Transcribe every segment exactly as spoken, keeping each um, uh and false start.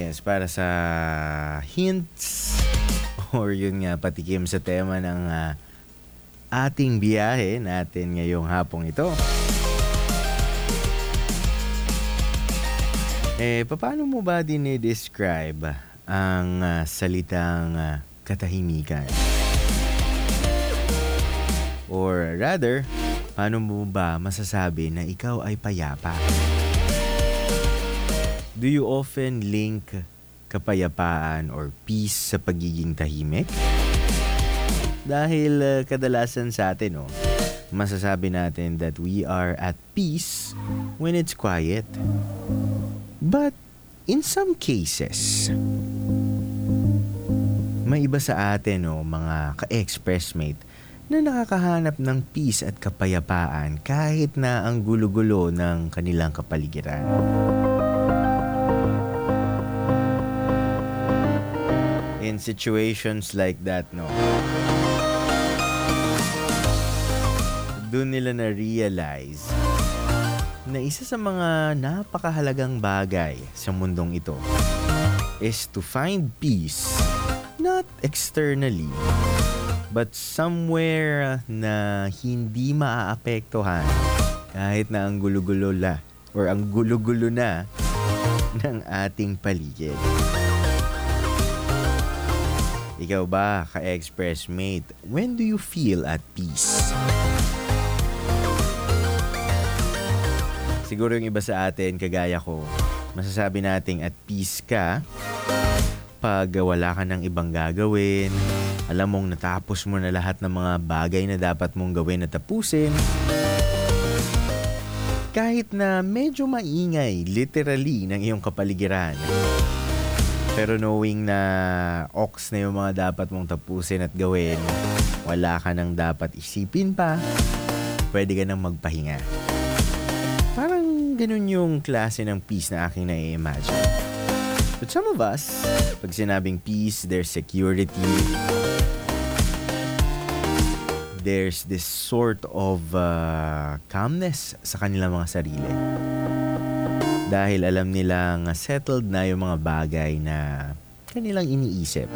Yes, para sa hints or yun nga patikim sa tema ng ah, ating biyahe natin ngayong hapong ito. Eh, paano mo ba dinidescribe ang ah, salitang ah, katahimikan? Or rather, paano mo ba masasabi na ikaw ay payapa? Do you often link kapayapaan or peace sa pagiging tahimik? Dahil uh, kadalasan sa atin, oh, masasabi natin that we are at peace when it's quiet. But in some cases, may iba sa atin, oh, mga ka-expressmate na nakakahanap ng peace at kapayapaan kahit na ang gulo-gulo ng kanilang kapaligiran. In situations like that, no, doon nila na-realize na isa sa mga napakahalagang bagay sa mundong ito is to find peace, not externally, but somewhere na hindi maaapektuhan kahit na ang gulo-gulo la or ang gulo-gulo na ng ating paligid. Ikaw ba, ka-express mate, when do you feel at peace? Siguro yung iba sa atin, kagaya ko, masasabi nating at peace ka pag wala ka ng ibang gagawin, alam mong natapos mo na lahat ng mga bagay na dapat mong gawin at tapusin. Kahit na medyo maingay, literally, ng iyong kapaligiran. Pero knowing na ox na yung mga dapat mong tapusin at gawin, wala ka nang dapat isipin pa, pwede ka nang magpahinga. Parang ganun yung klase ng peace na aking nai-imagine. But some of us, pag sinabing peace, there's security. There's this sort of uh, calmness sa kanilang mga sarili. Dahil alam nilang settled na yung mga bagay na kanilang iniisip.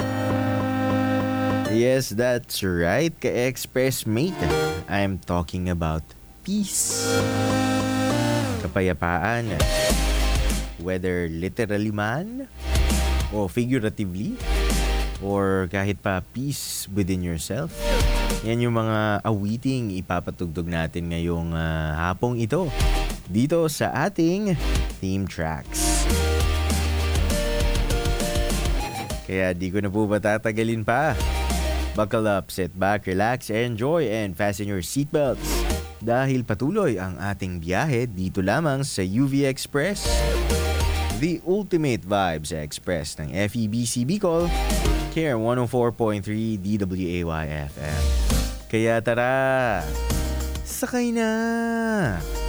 Yes, that's right, ka-express mate. I'm talking about peace. Kapayapaan. Whether literally man, o figuratively, or kahit pa peace within yourself. Yan yung mga awiting ipapatugtog natin ngayong uh, hapong ito. Dito sa ating Theme Tracks. Kaya di ko na po patatagalin pa. Buckle up, sit back, relax, enjoy, and fasten your seatbelts. Dahil patuloy ang ating biyahe dito lamang sa U V Express. The Ultimate Vibes Express ng F E B C Bicol, K R one oh four point three D W A Y F M. Kaya tara, sakay na!